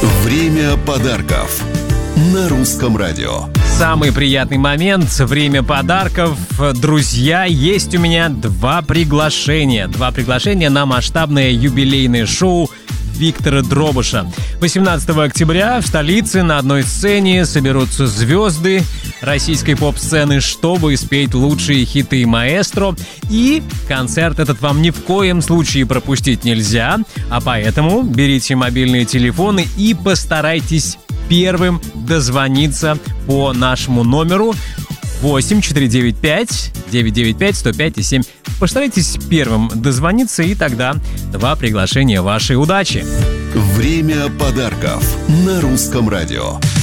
Время подарков на Русском радио. Самый приятный момент, время подарков. Друзья, есть у меня два приглашения на масштабное юбилейное шоу Виктора Дробыша. 18 октября в столице на одной сцене соберутся звезды российской поп-сцены, чтобы спеть лучшие хиты маэстро. И концерт этот вам ни в коем случае пропустить нельзя, а поэтому берите мобильные телефоны и постарайтесь первым дозвониться по нашему номеру 8-495-995-105-7. Постарайтесь первым дозвониться, и тогда два приглашения вашей удачи. Время подарков на Русском радио.